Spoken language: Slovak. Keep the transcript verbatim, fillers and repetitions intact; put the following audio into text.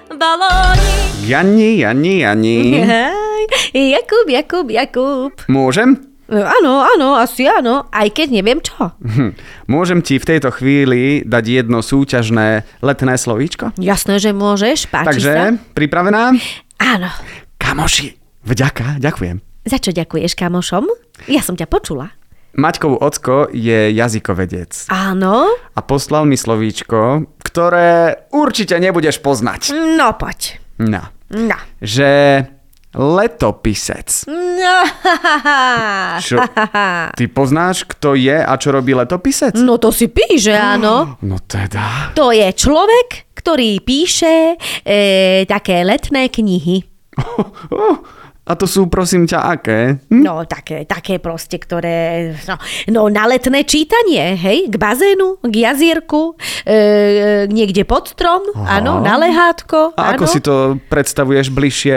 balónik. Jani, Jani, Jani. Jakub, Jakub, Jakub. Môžem? Áno, áno, asi áno, aj keď neviem čo. Môžem ti v tejto chvíli dať jedno súťažné letné slovíčko? Jasné, že môžeš, páči Takže, sa. pripravená? Áno. Kamoši, vďaka, ďakujem. Za čo ďakuješ kamošom? Ja som ťa počula. Maťkov ocko je jazykovedec. Áno. A poslal mi slovíčko, ktoré určite nebudeš poznať. No poď. No. No. Že letopisec. No. Čo? Ty poznáš, kto je a čo robí letopisec? No to si píše, áno. No teda. To je človek, ktorý píše e, také letné knihy. Oh, oh. A to sú, prosím ťa, aké? Hm? No, také, také proste, ktoré... No, no na letné čítanie, hej? K bazénu, k jazierku, e, niekde pod strom, Aha. áno, na lehátko. A áno. ako si to predstavuješ bližšie?